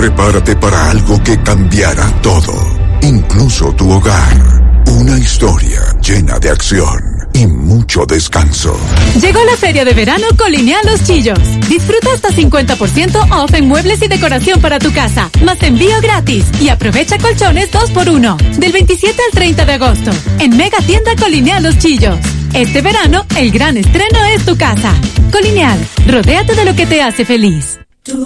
Prepárate para algo que cambiará todo, incluso tu hogar. Una historia llena de acción y mucho descanso. Llegó la feria de verano Colineal Los Chillos. Disfruta hasta 50% off en muebles y decoración para tu casa, más envío gratis y aprovecha colchones 2x1 del 27 al 30 de agosto en Mega Tienda Colineal Los Chillos. Este verano el gran estreno es tu casa. Colineal, rodéate de lo que te hace feliz.